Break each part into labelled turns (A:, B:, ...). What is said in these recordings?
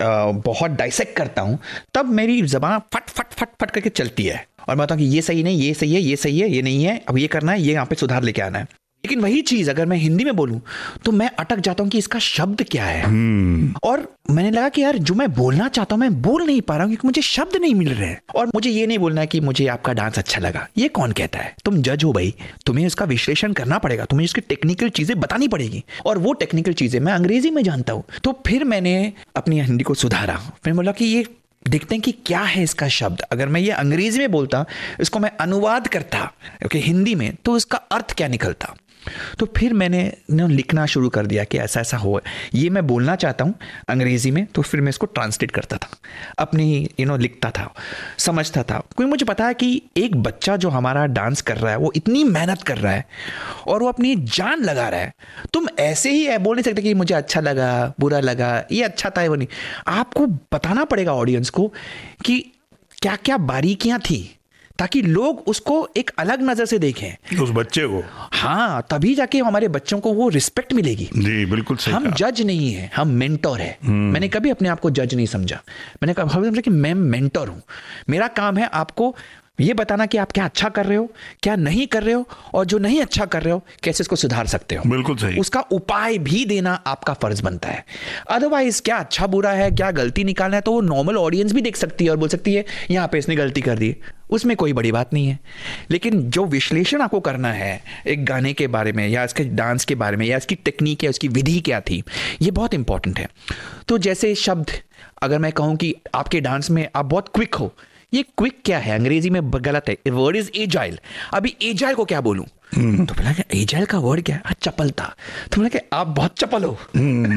A: बहुत डाइसेक्ट करता हूँ, तब मेरी ज़बान फट फट फट फट करके चलती है और मैं बताऊँ कि ये सही नहीं, ये सही है, ये सही है, ये नहीं है, अब ये करना है, ये यहाँ पे सुधार लेके आना है। लेकिन वही चीज अगर मैं हिंदी में बोलूं तो मैं अटक जाता हूं कि इसका शब्द क्या है। और मैंने लगा कि यार जो मैं बोलना चाहता हूं मैं बोल नहीं पा रहा हूं क्योंकि मुझे शब्द नहीं मिल रहे हैं। और मुझे ये नहीं बोलना है कि मुझे आपका डांस अच्छा लगा, ये कौन कहता है? तुम जज हो भाई, तुम्हें इसका विश्लेषण करना पड़ेगा, तुम्हें इसकी टेक्निकल चीजें बतानी पड़ेगी, और वो टेक्निकल चीजें मैं अंग्रेजी में जानता हूं। तो फिर मैंने अपनी हिंदी को सुधारा, फिर बोला कि ये देखते हैं कि क्या है इसका शब्द। अगर मैं ये अंग्रेजी में बोलता, इसको मैं अनुवाद करता हिंदी में, तो इसका अर्थ क्या निकलता। तो फिर मैंने लिखना शुरू कर दिया कि ऐसा ऐसा हो, ये मैं बोलना चाहता हूँ अंग्रेजी में, तो फिर मैं इसको ट्रांसलेट करता था, अपनी लिखता था, समझता था। क्योंकि मुझे पता है कि एक बच्चा जो हमारा डांस कर रहा है वो इतनी मेहनत कर रहा है और वो अपनी जान लगा रहा है। तुम ऐसे ही बोल नहीं सकते कि मुझे अच्छा लगा, बुरा लगा, ये अच्छा था, वो नहीं। आपको बताना पड़ेगा ऑडियंस को कि क्या क्या बारीकियां थी, ताकि लोग उसको एक अलग नजर से देखें, उस बच्चे को। हाँ, तभी जाके हमारे बच्चों को वो रिस्पेक्ट मिलेगी। जी बिल्कुल सही। हम जज नहीं है, हम मेंटोर है। मैंने कभी अपने आप को जज नहीं समझा, मैंने कहा समझा कि मैं मेंटोर हूं। मेरा काम है आपको ये बताना कि आप क्या अच्छा कर रहे हो, क्या नहीं कर रहे हो, और जो नहीं अच्छा कर रहे हो कैसे इसको सुधार सकते हो। बिल्कुल सही। उसका उपाय भी देना आपका फर्ज बनता है। अदरवाइज क्या अच्छा बुरा है, क्या गलती निकालना है, तो वो नॉर्मल ऑडियंस भी देख सकती है और बोल सकती है यहाँ पे इसने गलती कर दी, उसमें कोई बड़ी बात नहीं है। लेकिन जो विश्लेषण आपको करना है एक गाने के बारे में या इसके डांस के बारे में या इसकी टेक्निक या उसकी विधि क्या थी, ये बहुत इंपॉर्टेंट है। तो जैसे शब्द, अगर मैं कहूँ कि आपके डांस में आप बहुत क्विक हो, ये क्विक क्या है अंग्रेजी में गलत है, वर्ड इज एजाइल। अभी एजाइल को क्या बोलूं? तो बोला कि एजाइल का वर्ड क्या है? चपलता। तो बोला कि आप बहुत चपल हो।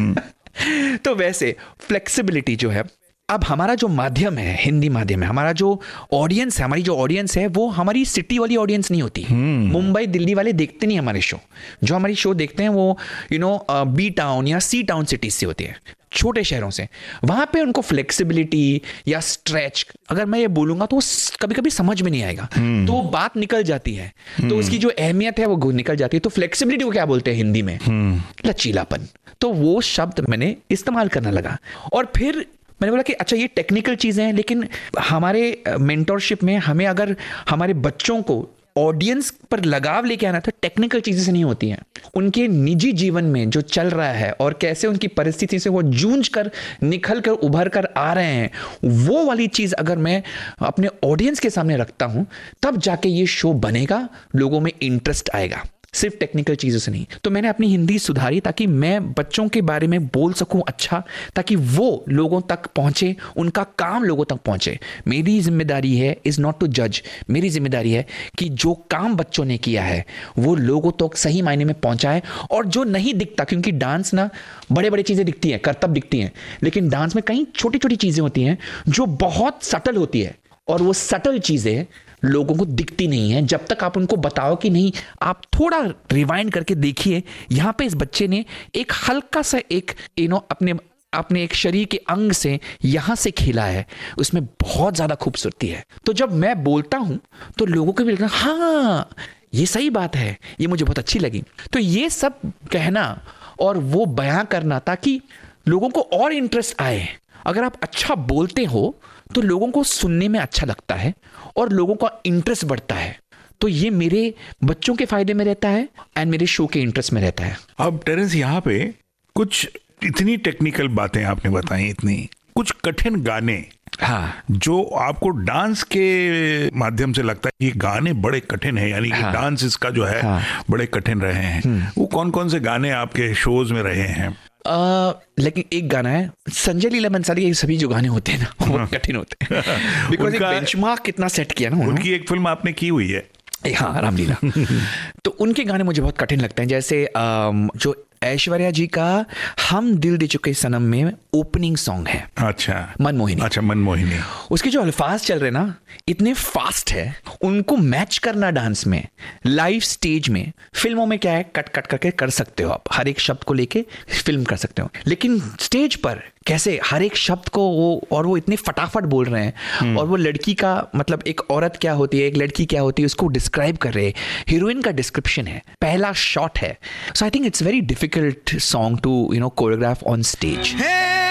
A: तो वैसे फ्लेक्सिबिलिटी जो है, अब हमारा जो माध्यम है, हिंदी माध्यम है, हमारा जो ऑडियंस है, हमारी जो ऑडियंस है वो हमारी सिटी वाली ऑडियंस नहीं होती। मुंबई दिल्ली वाले देखते नहीं हमारे शो। जो हमारी शो देखते हैं वो बी टाउन या सी टाउन सिटीज से होते हैं, छोटे शहरों से। वहां पे उनको फ्लेक्सिबिलिटी या स्ट्रेच, अगर मैं ये बोलूंगा तो कभी कभी समझ में नहीं आएगा, तो बात निकल जाती है, तो उसकी जो अहमियत है वो निकल जाती है। तो फ्लेक्सिबिलिटी को क्या बोलते हैं हिंदी में? लचीलापन। तो वो शब्द मैंने इस्तेमाल करना लगा। और फिर मैंने बोला कि अच्छा ये टेक्निकल चीजें हैं, लेकिन हमारे मेंटोरशिप में हमें अगर हमारे बच्चों को ऑडियंस पर लगाव लेके आना तो टेक्निकल चीजें से नहीं होती हैं। उनके निजी जीवन में जो चल रहा है और कैसे उनकी परिस्थिति से वो जूझ कर निकल कर उभर कर आ रहे हैं, वो वाली चीज अगर मैं अपने ऑडियंस के सामने रखता हूं, तब जाके ये शो बनेगा, लोगों में इंटरेस्ट आएगा, सिर्फ टेक्निकल चीजों से नहीं। तो मैंने अपनी हिंदी सुधारी ताकि मैं बच्चों के बारे में बोल सकूं अच्छा, ताकि वो लोगों तक पहुंचे, उनका काम लोगों तक पहुंचे। मेरी जिम्मेदारी है इज नॉट टू जज, मेरी जिम्मेदारी है कि जो काम बच्चों ने किया है वो लोगों तक सही मायने में पहुंचाए। और जो नहीं दिखता, क्योंकि डांस ना बड़े बड़े चीजें दिखती हैं, करतब दिखती हैं, लेकिन डांस में कई छोटी छोटी चीजें होती हैं जो बहुत सटल होती है, और वो सटल चीजें लोगों को दिखती नहीं है जब तक आप उनको बताओ कि नहीं, आप थोड़ा रिवाइंड करके देखिए, यहां पे इस बच्चे ने एक हल्का सा एक अपने एक शरीर के अंग से यहां से खेला है, उसमें बहुत ज्यादा खूबसूरती है। तो जब मैं बोलता हूं तो लोगों को भी लगता है हाँ ये सही बात है, ये मुझे बहुत अच्छी लगी। तो ये सब कहना और वो बयां करना ताकि लोगों को और इंटरेस्ट आए। अगर आप अच्छा बोलते हो तो लोगों को सुनने में अच्छा लगता है और लोगों का इंटरेस्ट बढ़ता है। तो ये मेरे बच्चों के फायदे में रहता है एंड मेरे शो के इंटरेस्ट में रहता है।
B: अब टेरेंस, यहाँ पे कुछ इतनी टेक्निकल बातें आपने बताई, इतनी कुछ कठिन गाने,
A: हाँ,
B: जो आपको डांस के माध्यम से लगता है ये गाने बड़े कठिन है, यानी कि
A: हाँ,
B: डांस इसका जो है
A: हाँ,
B: बड़े कठिन रहे हैं, वो कौन कौन से गाने आपके शोज में रहे हैं?
A: लेकिन एक गाना है संजय लीला बंसाली के, सभी जो गाने होते हैं ना वो कठिन होते हैं, बिकॉज एक बेंचमार्क कितना सेट किया ना
B: उनकी एक फिल्म आपने की हुई है,
A: हाँ, रामलीला। तो उनके गाने मुझे बहुत कठिन लगते हैं। जैसे जो ऐश्वर्या जी का हम दिल दे चुके सनम में ओपनिंग सॉन्ग है,
B: अच्छा,
A: मनमोहिनी।
B: अच्छा, मनमोहिनी।
A: उसके जो अल्फाज चल रहे ना इतने फास्ट है, उनको मैच करना डांस में, लाइव स्टेज में, फिल्मों में क्या है कट कट करके कर सकते हो आप, हर एक शब्द को लेके फिल्म कर सकते हो, लेकिन स्टेज पर कैसे हर एक शब्द को वो इतने फटाफट बोल रहे हैं, और वो लड़की का मतलब एक औरत क्या होती है, एक लड़की क्या होती है, उसको डिस्क्राइब कर रहे हैं, हीरोइन का डिस्क्रिप्शन है, पहला शॉट है। सो I think it's very difficult song to choreograph on stage.